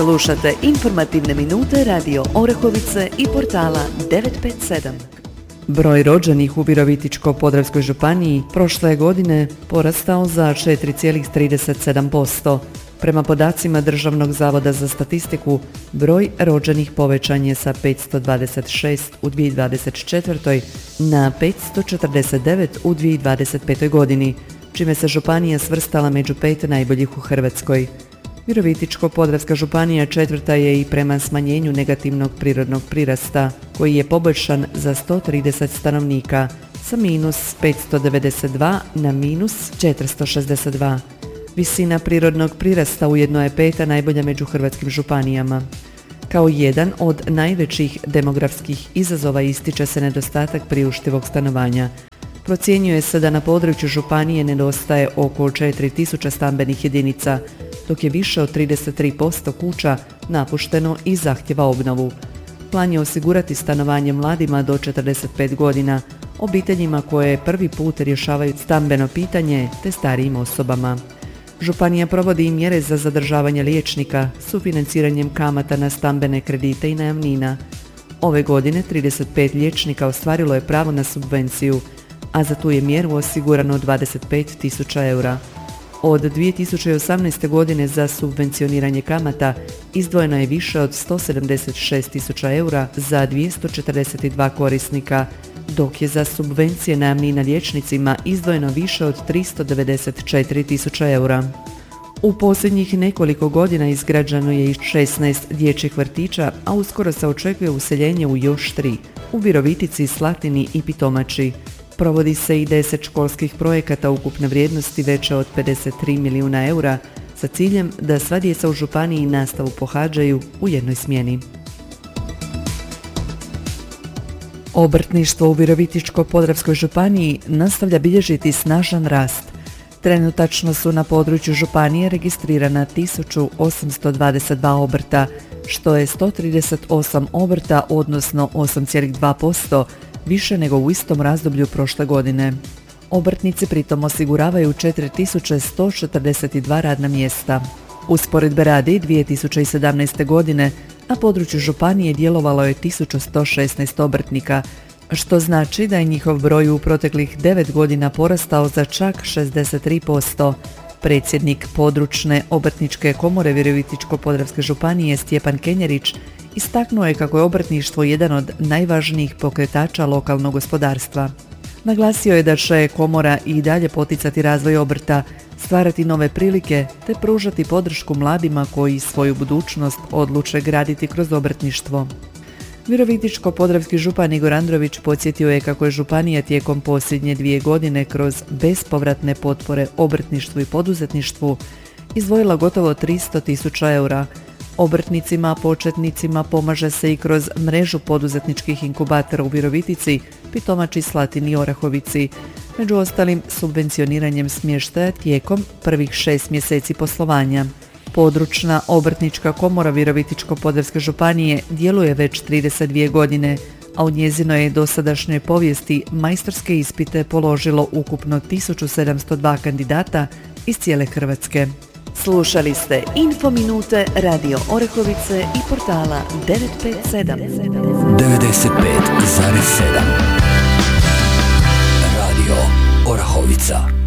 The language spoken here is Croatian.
Slušate informativne minute Radio Orahovice i portala 957. Broj rođenih u Virovitičko-podravskoj županiji prošle godine porastao za 4,37%. Prema podacima Državnog zavoda za statistiku, broj rođenih povećan je sa 526 u 2024. na 549 u 2025. godini, čime se županija svrstala među 5 najboljih u Hrvatskoj. Virovitičko-podravska županija četvrta je i prema smanjenju negativnog prirodnog prirasta, koji je poboljšan za 130 stanovnika, sa minus 592 na minus 462. Visina prirodnog prirasta ujedno je peta najbolja među hrvatskim županijama. Kao jedan od najvećih demografskih izazova ističe se nedostatak priuštivog stanovanja. Procjenjuje se da na području županije nedostaje oko 4000 stambenih jedinica, dok je više od 33% kuća napušteno i zahtjeva obnovu. Plan je osigurati stanovanje mladima do 45 godina, obiteljima koje prvi put rješavaju stambeno pitanje te starijim osobama. Županija provodi i mjere za zadržavanje liječnika sufinanciranjem kamata na stambene kredite i najamnina. Ove godine 35 liječnika ostvarilo je pravo na subvenciju, a za tu je mjeru osigurano 25.000 eura. Od 2018. godine za subvencioniranje kamata izdvojeno je više od 176.000 eura za 242 korisnika, dok je za subvencije najamnina liječnicima izdvojeno više od 394.000 eura. U posljednjih nekoliko godina izgrađeno je i 16 dječjih vrtića, a uskoro se očekuje useljenje u još 3, u Virovitici, Slatini i Pitomači. Provodi se i 10 školskih projekata ukupne vrijednosti veće od 53 milijuna eura sa ciljem da sva djeca u županiji nastavu pohađaju u jednoj smjeni. Obrtništvo u Virovitičko-podravskoj županiji nastavlja bilježiti snažan rast. Trenutačno su na području županije registrirana 1822 obrta, što je 138 obrta, odnosno 8,2%, više nego u istom razdoblju prošle godine. Obrtnici pritom osiguravaju 4142 radna mjesta. Usporedbe radi 2017. godine na području županije djelovalo je 1116 obrtnika, što znači da je njihov broj u proteklih 9 godina porastao za čak 63%. Predsjednik područne obrtničke komore Virovitičko-podravske županije Stjepan Kenjerić istaknuo je kako je obrtništvo jedan od najvažnijih pokretača lokalnog gospodarstva. Naglasio je da će komora i dalje poticati razvoj obrta, stvarati nove prilike te pružati podršku mladima koji svoju budućnost odluče graditi kroz obrtništvo. Virovitičko-podravski župan Igor Andrović podsjetio je kako je županija tijekom posljednje 2 godine kroz bespovratne potpore obrtništvu i poduzetništvu izdvojila gotovo 300.000 eura. Obrtnicima, početnicima pomaže se i kroz mrežu poduzetničkih inkubatora u Virovitici, Pitomači, Slatini i Orahovici, među ostalim subvencioniranjem smještaja tijekom prvih 6 mjeseci poslovanja. Područna obrtnička komora Virovitičko-podravske županije djeluje već 32 godine, a u njezinoj je dosadašnjoj povijesti majstorske ispite položilo ukupno 1702 kandidata iz cijele Hrvatske. Slušali ste Infominute Radio Orahovice i portala 957. 95,7 Radio Orahovica.